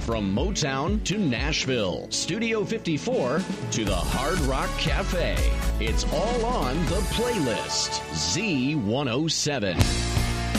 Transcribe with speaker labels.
Speaker 1: From Motown to Nashville, Studio 54 to the Hard Rock Cafe. It's all on the playlist. Z107.